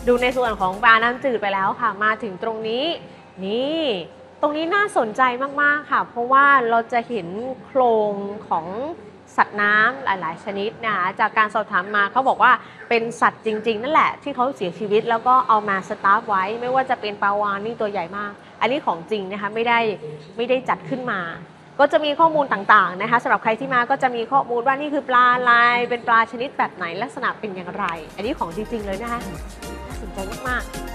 ดูในส่วนของปลาน้ำจืดไปแล้วค่ะมาถึงตรงนี้นี่ตรงนี้น่าสนใจมากๆค่ะเพราะว่าเราจะเห็นโครงของสัตว์น้ำหลายๆชนิดนะคะจากการสอบถามมาเขาบอกว่าเป็นสัตว์จริงๆนั่นแหละที่เขาเสียชีวิตแล้วก็เอามาสตาร์ฟไว้ไม่ว่าจะเป็นปลาวาฬนี่ตัวใหญ่มากอันนี้ของจริงนะคะไม่ได้จัดขึ้นมาก็จะมีข้อมูลต่างๆนะคะสำหรับใครที่มาก็จะมีข้อมูลว่านี่คือปลาอะไรเป็นปลาชนิดแบบไหนลักษณะเป็นอย่างไรอันนี้ของจริงๆเลยนะคะน่าสนใจมากๆ